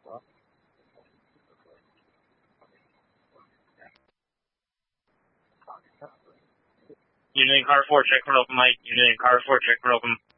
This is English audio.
Unit car 4, check for open, Mike. Unit car 4, check for open.